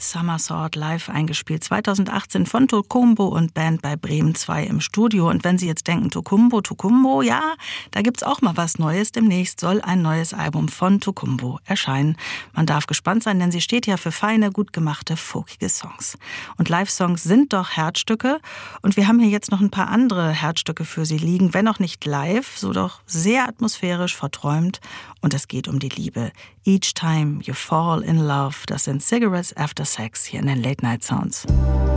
Somersault live eingespielt. 2018 von Tokumbo und Band bei Bremen 2 im Studio. Und wenn Sie jetzt denken, Tokumbo, ja, da gibt's auch mal was Neues. Demnächst soll ein neues Album von Tokumbo erscheinen. Man darf gespannt sein, denn sie steht ja für feine, gut gemachte, folkige Songs. Und Live-Songs sind doch Herzstücke. Und wir haben hier jetzt noch ein paar andere Herzstücke für Sie liegen. Wenn auch nicht live, so doch sehr atmosphärisch, verträumt. Und es geht um die Liebe. Each Time You Fall in Love, das sind Cigarettes After Sex hier in den Late Night Sounds.